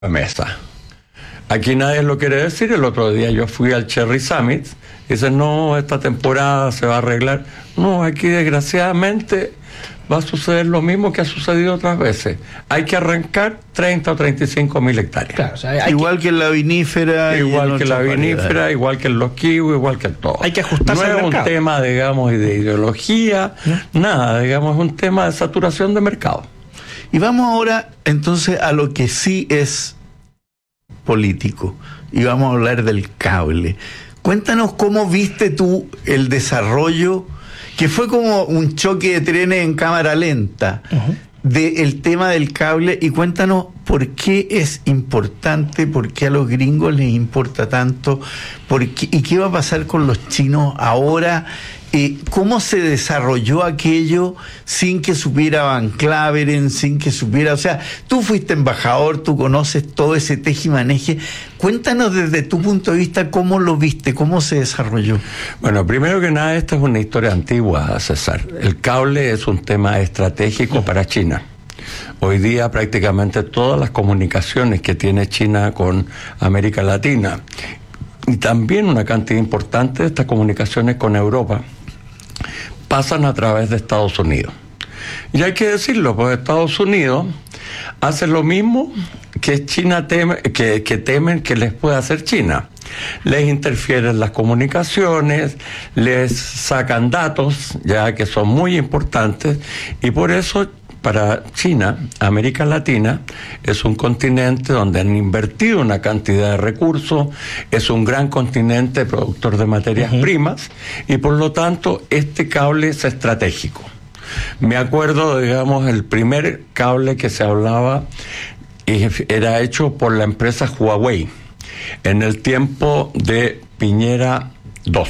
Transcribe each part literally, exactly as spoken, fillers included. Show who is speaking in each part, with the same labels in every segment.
Speaker 1: mesa. Aquí nadie lo quiere decir. El otro día yo fui al Cherry Summit y dicen, no, esta temporada se va a arreglar. No, aquí desgraciadamente va a suceder lo mismo que ha sucedido otras veces. Hay que arrancar treinta o treinta y cinco mil hectáreas.
Speaker 2: Claro, o sea, hay
Speaker 3: igual que,
Speaker 2: que
Speaker 3: en la vinífera.
Speaker 1: Igual que en la vinífera, igual que en los kiwis, igual que en todo.
Speaker 2: Hay que ajustarse
Speaker 1: No
Speaker 2: al
Speaker 1: es
Speaker 2: mercado.
Speaker 1: un tema, digamos, de ideología, ¿no? Nada, digamos, es un tema de saturación de mercado.
Speaker 3: Y vamos ahora entonces a lo que sí es político. Y vamos a hablar del cable. Cuéntanos cómo viste tú el desarrollo, que fue como un choque de trenes en cámara lenta, uh-huh. del tema del cable, y cuéntanos por qué es importante, por qué a los gringos les importa tanto, por qué, y qué va a pasar con los chinos ahora. Eh, ¿Cómo se desarrolló aquello sin que supiera Van Claveren, sin que supiera... O sea, tú fuiste embajador, tú conoces todo ese tejimaneje. Cuéntanos desde tu punto de vista cómo lo viste, cómo se desarrolló.
Speaker 1: Bueno, primero que nada, esta es una historia antigua, César. El cable es un tema estratégico para China. Hoy día prácticamente todas las comunicaciones que tiene China con América Latina y también una cantidad importante de estas comunicaciones con Europa pasan a través de Estados Unidos. Y hay que decirlo, pues Estados Unidos hace lo mismo que China teme, que, que temen que les pueda hacer China. Les interfieren las comunicaciones, les sacan datos, ya que son muy importantes, y por eso para China, América Latina es un continente donde han invertido una cantidad de recursos, es un gran continente productor de materias uh-huh. primas, y por lo tanto este cable es estratégico. Me acuerdo, digamos, el primer cable que se hablaba era hecho por la empresa Huawei en el tiempo de Piñera dos.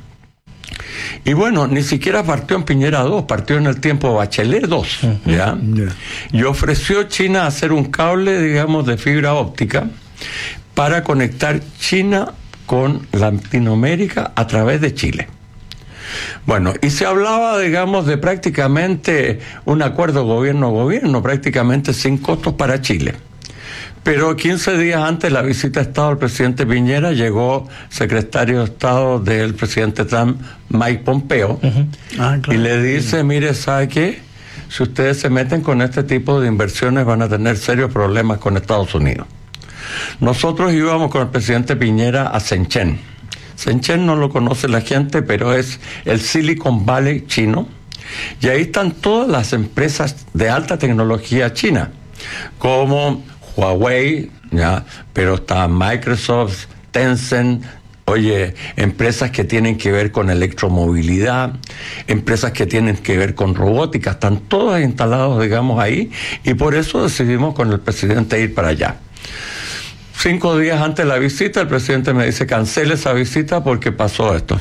Speaker 1: Y bueno, ni siquiera partió en Piñera dos, partió en el tiempo de Bachelet dos, uh-huh. ¿ya? Yeah. Y ofreció China hacer un cable, digamos, de fibra óptica para conectar China con Latinoamérica a través de Chile. Bueno, y se hablaba, digamos, de prácticamente un acuerdo gobierno-gobierno, prácticamente sin costos para Chile. Pero quince días antes de la visita de Estado del presidente Piñera, llegó secretario de Estado del presidente Trump, Mike Pompeo, uh-huh. ah, claro. y le dice, mire, ¿sabe qué? Si ustedes se meten con este tipo de inversiones van a tener serios problemas con Estados Unidos. Nosotros íbamos con el presidente Piñera a Shenzhen. Shenzhen no lo conoce la gente, pero es el Silicon Valley chino, y ahí están todas las empresas de alta tecnología china, como Huawei, ya, pero está Microsoft, Tencent, oye, empresas que tienen que ver con electromovilidad, empresas que tienen que ver con robótica, están todas instaladas, digamos, ahí, y por eso decidimos con el presidente ir para allá. Cinco días antes de la visita, el presidente me dice, cancele esa visita porque pasó esto.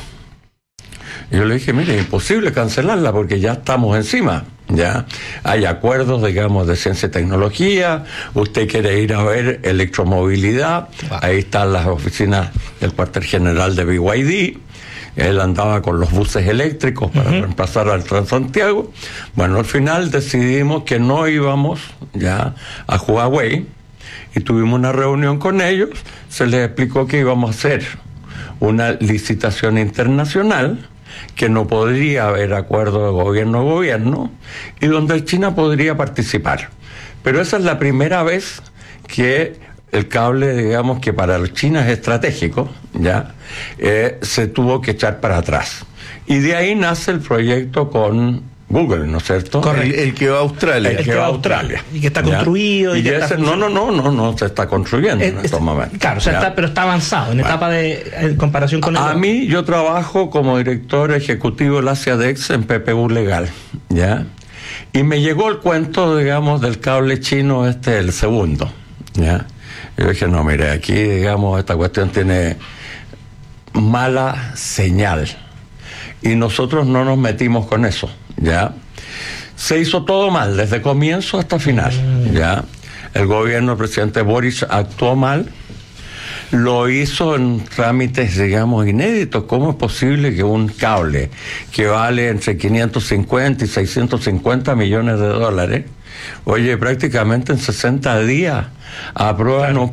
Speaker 1: Y yo le dije, mire, es imposible cancelarla porque ya estamos encima, ya hay acuerdos, digamos, de ciencia y tecnología, usted quiere ir a ver electromovilidad, wow. Ahí están las oficinas del cuartel general de B Y D, él andaba con los buses eléctricos para uh-huh. reemplazar al Transantiago. Bueno, al final decidimos que no íbamos ya a Huawei y tuvimos una reunión con ellos, se les explicó que íbamos a hacer una licitación internacional, que no podría haber acuerdo de gobierno a gobierno y donde China podría participar. Pero esa es la primera vez que el cable, digamos, que para China es estratégico, ya eh, se tuvo que echar para atrás. Y de ahí nace el proyecto con Google, ¿no es cierto?
Speaker 3: El, el que va a Australia.
Speaker 2: El, el que va a Australia. Y que está construido.
Speaker 1: Y,
Speaker 2: y que
Speaker 1: ese,
Speaker 2: está
Speaker 1: no, no, no, no, no se está construyendo es, en estos es, momentos.
Speaker 2: Claro, o sea, está, pero está avanzado en bueno. etapa de en comparación con el.
Speaker 1: A mí, yo trabajo como director ejecutivo del Asiadex en P P U Legal, ¿ya? Y me llegó el cuento, digamos, del cable chino, este, el segundo, ¿ya? Yo dije, no, mire, aquí, digamos, esta cuestión tiene mala señal. Y nosotros no nos metimos con eso, ¿ya? Se hizo todo mal, desde comienzo hasta final, ¿ya? El gobierno del presidente Boris actuó mal, lo hizo en trámites, digamos, inéditos. ¿Cómo es posible que un cable que vale entre quinientos cincuenta y seiscientos cincuenta millones de dólares, oye, prácticamente en sesenta días aprueban
Speaker 2: Claro.
Speaker 1: un